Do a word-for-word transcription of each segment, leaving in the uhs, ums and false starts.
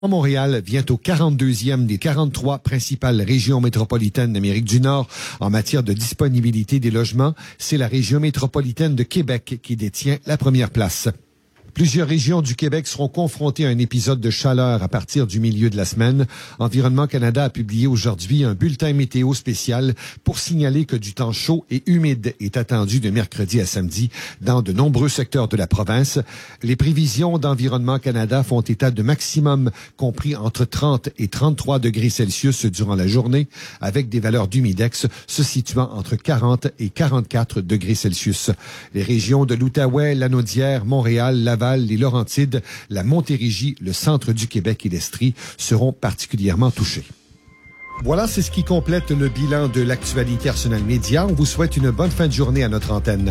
Montréal vient au quarante-deuxième des quarante-trois principales régions métropolitaines d'Amérique du Nord en matière de disponibilité des logements. C'est la région métropolitaine de Québec qui détient la première place. Plusieurs régions du Québec seront confrontées à un épisode de chaleur à partir du milieu de la semaine. Environnement Canada a publié aujourd'hui un bulletin météo spécial pour signaler que du temps chaud et humide est attendu de mercredi à samedi dans de nombreux secteurs de la province. Les prévisions d'Environnement Canada font état de maximum compris entre trente et trente-trois degrés Celsius durant la journée, avec des valeurs d'humidex se situant entre quarante et quarante-quatre degrés Celsius. Les régions de l'Outaouais, Lanaudière, Montréal, Laval, les Laurentides, la Montérégie, le centre du Québec et l'Estrie seront particulièrement touchés. Voilà, c'est ce qui complète le bilan de l'actualité Arsenal Média. On vous souhaite une bonne fin de journée à notre antenne.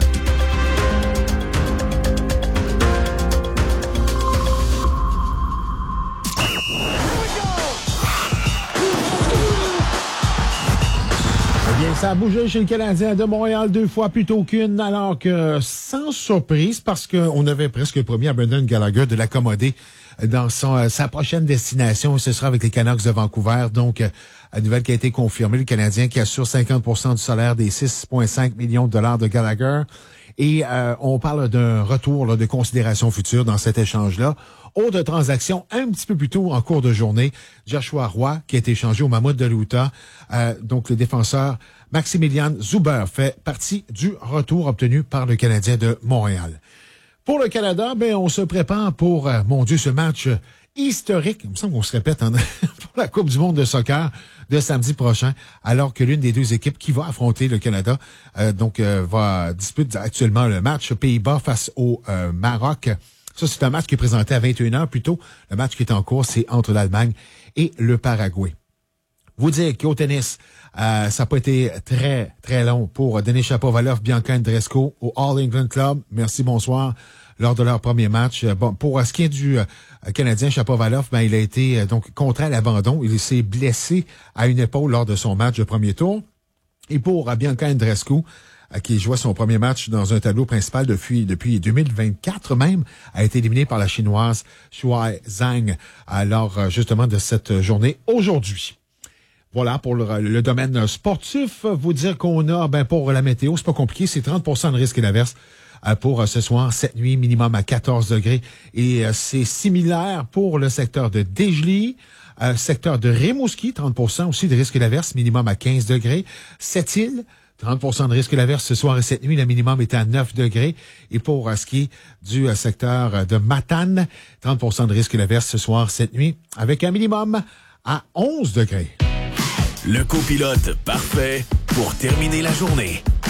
Bien, ça a bougé chez le Canadien de Montréal deux fois plutôt qu'une, alors que sans surprise, parce qu'on avait presque promis à Brendan Gallagher de l'accommoder dans son, sa prochaine destination. Ce sera avec les Canucks de Vancouver. Donc, la nouvelle qui a été confirmée, le Canadien qui assure cinquante pour cent du salaire des six virgule cinq millions de dollars de Gallagher. Et euh, on parle d'un retour là, de considération future dans cet échange-là. Autre transaction, un petit peu plus tôt en cours de journée, Joshua Roy, qui a été échangé au Mammoth de l'Utah. Euh, donc, le défenseur Maximilian Zuber fait partie du retour obtenu par le Canadien de Montréal. Pour le Canada, ben on se prépare pour, euh, mon Dieu, ce match historique. Il me semble qu'on se répète hein, pour la Coupe du monde de soccer de samedi prochain, alors que l'une des deux équipes qui va affronter le Canada euh, donc euh, va disputer actuellement le match Pays-Bas face au euh, Maroc. Ça, c'est un match qui est présenté à vingt et une heures plus tôt. Le match qui est en cours, c'est entre l'Allemagne et le Paraguay. Vous dire qu'au tennis, euh, ça n'a pas été très, très long pour Denis Shapovalov, Bianca Andreescu au All England Club. Merci, bonsoir. Lors de leur premier match. Bon, pour ce qui est du euh, Canadien Shapovalov, ben, il a été euh, donc contraint à l'abandon. Il s'est blessé à une épaule lors de son match de premier tour. Et pour euh, Bianca Andreescu, euh, qui jouait son premier match dans un tableau principal depuis depuis deux mille vingt-quatre même, a été éliminé par la Chinoise Shuai Zhang euh, lors euh, justement de cette journée aujourd'hui. Voilà, pour le, le domaine sportif, vous dire qu'on a, ben pour la météo, c'est pas compliqué, c'est trente pour cent de risque d'averse pour ce soir, cette nuit, minimum à quatorze degrés. Et c'est similaire pour le secteur de Desjely, euh, secteur de Rimouski, trente pour cent aussi de risque d'averse, minimum à quinze degrés. Sept-Îles, trente pour cent de risque d'averse ce soir et cette nuit, le minimum est à neuf degrés. Et pour euh, ce qui est du euh, secteur de Matane, trente pour cent de risque d'averse ce soir, cette nuit, avec un minimum à onze degrés. Le copilote parfait pour terminer la journée.